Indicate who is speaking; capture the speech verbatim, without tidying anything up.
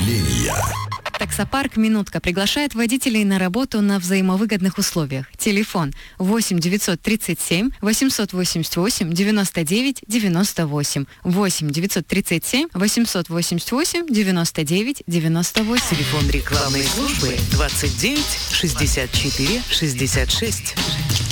Speaker 1: Поздравления.
Speaker 2: Таксопарк «Минутка» приглашает водителей на работу на взаимовыгодных условиях. Телефон восемь девятьсот тридцать семь восемьсот восемьдесят восемь девяносто девять девяносто восемь. восемь девятьсот тридцать семь восемьсот восемьдесят восемь девяносто девять девяносто восемь.
Speaker 3: Телефон рекламной службы двадцать девять шестьдесят четыре шестьдесят шесть.